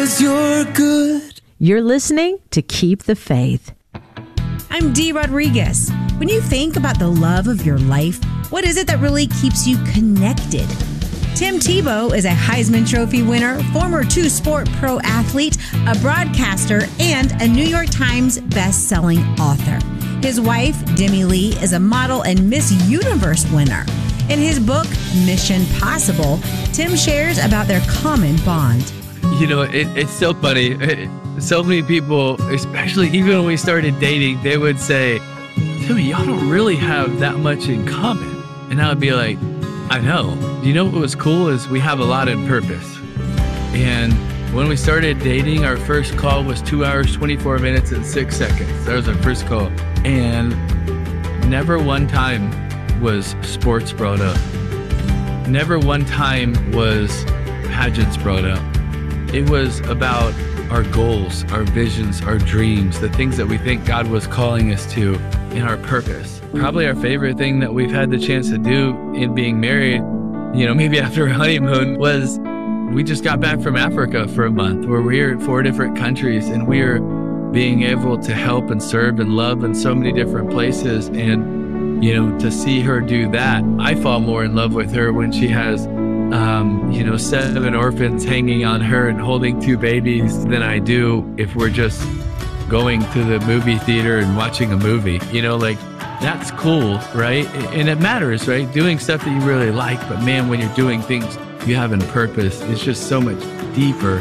'cause you're good. You're listening to Keep the Faith. I'm Dee Rodriguez. When you think about the love of your life, what is it that really keeps you connected? Tim Tebow is a Heisman Trophy winner, former two-sport pro athlete, a broadcaster, and a New York Times best-selling author. His wife, Demi Lee, is a model and Miss Universe winner. In his book, Mission Possible, Tim shares about their common bond. You know, it's so funny. So many people, especially even when we started dating, they would say, Timmy, y'all don't really have that much in common. And I would be like, I know. You know what was cool is we have a lot in purpose. And when we started dating, our first call was 2 hours, 24 minutes, and 6 seconds. That was our first call. And never one time was sports brought up. Never one time was pageants brought up. It was about our goals, our visions, our dreams, the things that we think God was calling us to in our purpose. Probably our favorite thing that we've had the chance to do in being married, you know, maybe after a honeymoon, was we just got back from Africa for a month where we were in 4 different countries and we are being able to help and serve and love in so many different places. And, you know, to see her do that, I fall more in love with her when she has 7 orphans hanging on her and holding 2 babies than I do if we're just going to the movie theater and watching a movie. You know, like, that's cool, right? And it matters, right? Doing stuff that you really like. But man, when you're doing things you have in purpose, it's just so much deeper